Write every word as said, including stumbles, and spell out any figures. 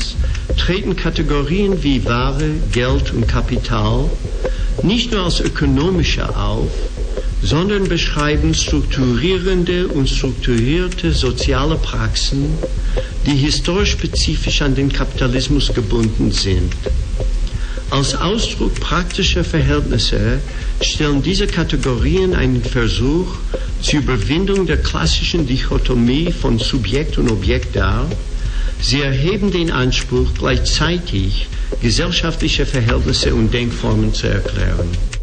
Zweitens treten Kategorien wie Ware, Geld und Kapital nicht nur als ökonomische auf, sondern beschreiben strukturierende und strukturierte soziale Praxen, die historisch spezifisch an den Kapitalismus gebunden sind. Als Ausdruck praktischer Verhältnisse stellen diese Kategorien einen Versuch zur Überwindung der klassischen Dichotomie von Subjekt und Objekt dar. Sie erheben den Anspruch, gleichzeitig gesellschaftliche Verhältnisse und Denkformen zu erklären.